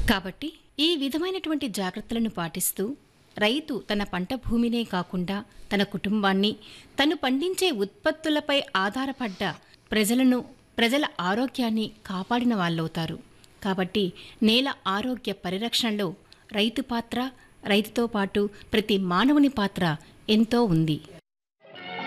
కాబట్టి ఈ విధమైనటువంటి జాగ్రత్తలను పాటిస్తూ రైతు తన పంట భూమినే కాకుండా తన కుటుంబాన్ని, తను పండించే ఉత్పత్తులపై ఆధారపడ్డ ప్రజల ఆరోగ్యాన్ని కాపాడిన వాళ్ళవుతారు. కాబట్టి నేల ఆరోగ్య పరిరక్షణలో రైతు పాత్ర, రైతుతో పాటు ప్రతి మానవుని పాత్ర ఎంతో ఉంది.